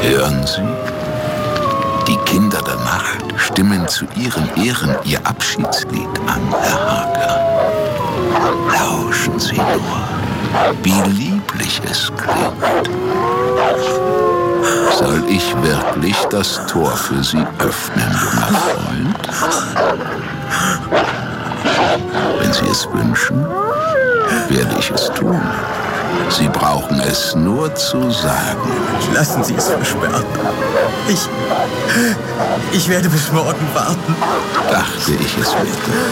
Hören Sie? Die Kinder der Nacht stimmen zu ihren Ehren ihr Abschiedslied an, Herr Hager. Lauschen Sie nur, wie lieblich es klingt. Soll ich wirklich das Tor für Sie öffnen, junger Freund? Wenn Sie es wünschen, werde ich es tun. Sie brauchen es nur zu sagen. Lassen Sie es versperren. Ich werde bis morgen warten. Dachte ich es bitte.